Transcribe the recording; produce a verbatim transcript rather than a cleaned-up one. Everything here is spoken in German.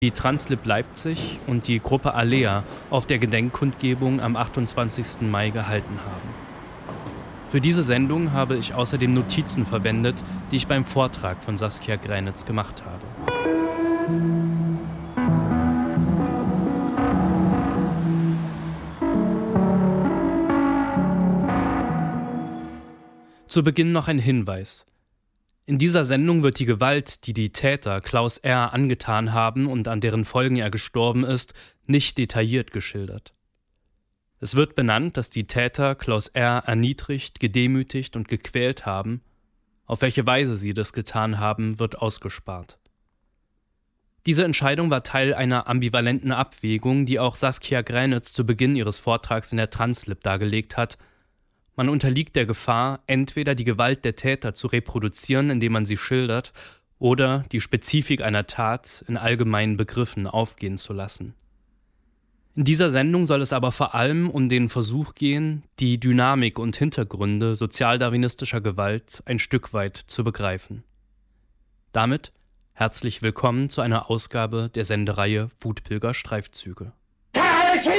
die Translib Leipzig und die Gruppe Alea auf der Gedenkkundgebung am achtundzwanzigsten Mai gehalten haben. Für diese Sendung habe ich außerdem Notizen verwendet, die ich beim Vortrag von Saskia Gränitz gemacht habe. Zu Beginn noch ein Hinweis. In dieser Sendung wird die Gewalt, die die Täter Klaus R. angetan haben und an deren Folgen er gestorben ist, nicht detailliert geschildert. Es wird benannt, dass die Täter Klaus R. erniedrigt, gedemütigt und gequält haben. Auf welche Weise sie das getan haben, wird ausgespart. Diese Entscheidung war Teil einer ambivalenten Abwägung, die auch Saskia Gränitz zu Beginn ihres Vortrags in der Translib dargelegt hat. Man unterliegt der Gefahr, entweder die Gewalt der Täter zu reproduzieren, indem man sie schildert, oder die Spezifik einer Tat in allgemeinen Begriffen aufgehen zu lassen. In dieser Sendung soll es aber vor allem um den Versuch gehen, die Dynamik und Hintergründe sozialdarwinistischer Gewalt ein Stück weit zu begreifen. Damit herzlich willkommen zu einer Ausgabe der Sendereihe Wutpilger Streifzüge.